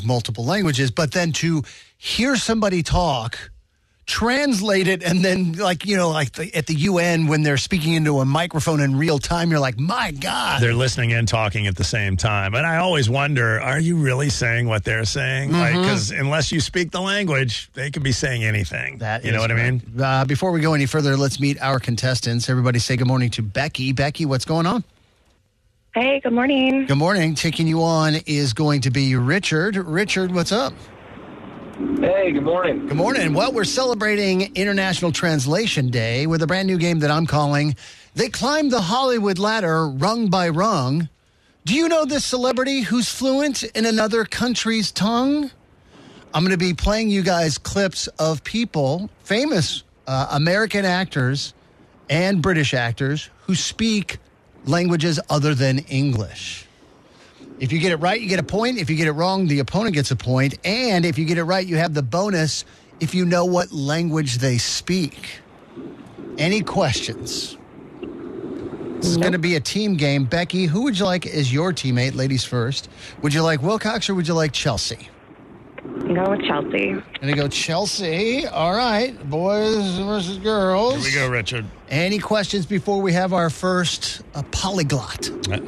multiple languages, but then to hear somebody talk, translate it, and then at the UN when they're speaking into a microphone in real time, you're like, my God. They're listening and talking at the same time. And I always wonder, are you really saying what they're saying? Because unless you speak the language, they could be saying anything. You know what I mean? Before we go any further, let's meet our contestants. Everybody say good morning to Becky. Becky, what's going on? Hey, good morning. Good morning. Taking you on is going to be Richard. Richard, what's up? Hey, good morning. Good morning. Well, we're celebrating International Translation Day with a brand new game that I'm calling They Climbed the Hollywood Ladder Rung by Rung. Do you know this celebrity who's fluent in another country's tongue? I'm going to be playing you guys clips of people, famous American actors and British actors who speak languages other than English. If you get it right, you get a point. If you get it wrong, the opponent gets a point. And if you get it right, you have the bonus if you know what language they speak. Any questions? This is going to be a team game. Becky, who would you like as your teammate? Ladies first. Would you like Wilcox or would you like Chelsea? Go with Chelsea. Going to go Chelsea. All right. Boys versus girls. Here we go, Richard. Any questions before we have our first polyglot? I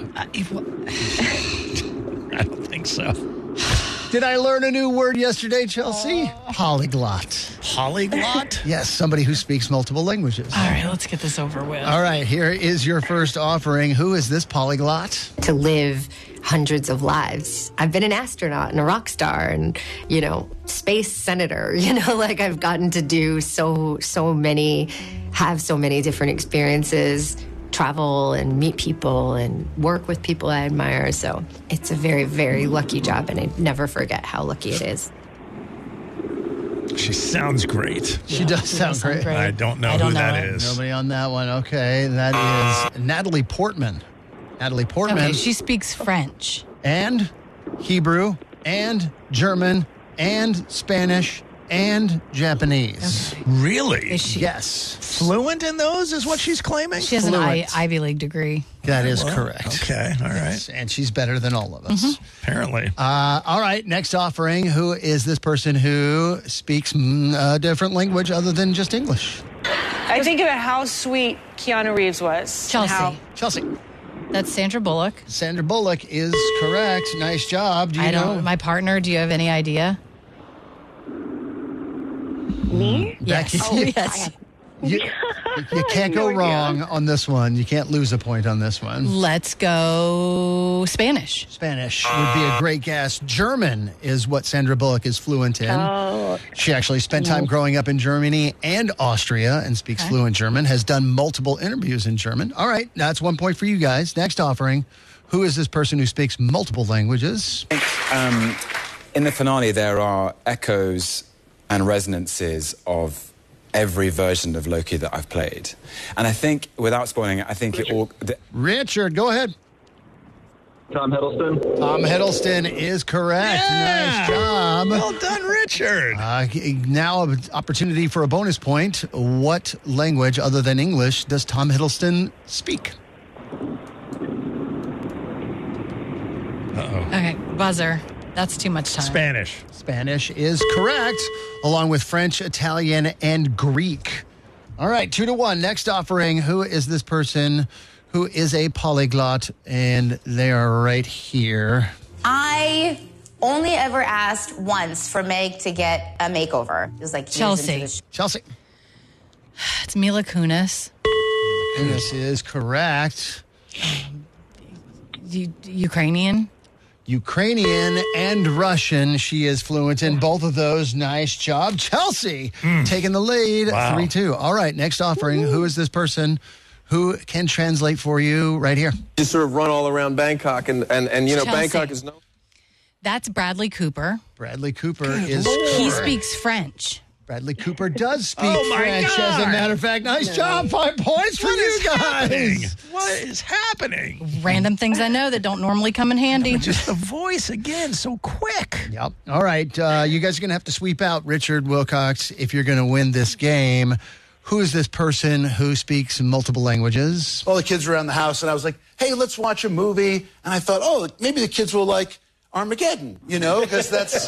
don't think so. Did I learn a new word yesterday, Chelsea? Polyglot. Polyglot? Yes, somebody who speaks multiple languages. All right, let's get this over with. All right, here is your first offering. Who is this polyglot? To live hundreds of lives. I've been an astronaut and a rock star and, space senator. I've gotten to do so many different experiences, travel and meet people and work with people I admire. So it's a very, very lucky job, and I never forget how lucky it is. She sounds great. She does sound great. I don't know who that is. Nobody on that one. Okay, that is Natalie Portman. Natalie Portman. Okay, she speaks French. And Hebrew and German and Spanish and Japanese. Okay. Really? Is she Yes. Fluent in those is what she's claiming? She has an Ivy League degree. That is correct. Okay, all right. Yes, and she's better than all of us. Apparently. All right, next offering. Who is this person who speaks a different language other than just English? I think about how sweet Keanu Reeves was. Chelsea. Chelsea. That's Sandra Bullock. Sandra Bullock is correct. Nice job. Do you know? My partner, do you have any idea? Me? Yes. Becky, Oh, yes. You can't go wrong on this one. You can't lose a point on this one. Let's go Spanish. Spanish would be a great guess. German is what Sandra Bullock is fluent in. Oh. She actually spent time growing up in Germany and Austria and speaks fluent German, has done multiple interviews in German. All right, that's 1 point for you guys. Next offering, who is this person who speaks multiple languages? In the finale, there are echoes and resonances of every version of Loki that I've played. And I think, without spoiling it, I think it all... Richard, go ahead. Tom Hiddleston. Tom Hiddleston is correct. Yeah. Nice job. Well done, Richard. Now, an opportunity for a bonus point. What language other than English does Tom Hiddleston speak? Uh-oh. Okay, buzzer. That's too much time. Spanish. Spanish is correct, along with French, Italian, and Greek. All right, 2-1. Next offering. Who is this person who is a polyglot? And they are right here. I only ever asked once for Meg to get a makeover. It was like Chelsea. Chelsea. It's Mila Kunis. This is correct. Ukrainian. Ukrainian and Russian. She is fluent in both of those. Nice job. Chelsea taking the lead. Wow. 3-2. All right, next offering. Who is this person who can translate for you right here? You sort of run all around Bangkok, and Chelsea. Bangkok is known. That's Bradley Cooper. Bradley Cooper is He correct. speaks French. Bradley Cooper does speak Oh, my French, as a God. matter of fact. Nice job. 5 points for you guys. What is happening? Random things I know that don't normally come in handy. Just the voice again, so quick. Yep. All right. You guys are going to have to sweep out Richard Wilcox if you're going to win this game. Who is this person who speaks multiple languages? All the kids were around the house, and I was like, hey, let's watch a movie. And I thought, maybe the kids will like Armageddon, because that's